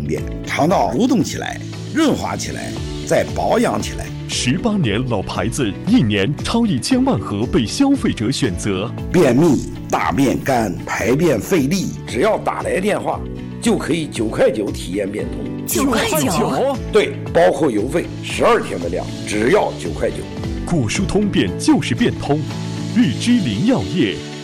便，肠道蠕动起来，润滑起来，再保养起来。 18年老牌子，1年超1000万盒被消费者选择。 便秘、大便干、排便费力，只要打来电话，就可以9块9体验变通。 9块9？ 对，包括邮费，12天的量，只要9块9。 果蔬通便就是变通，日之林药业。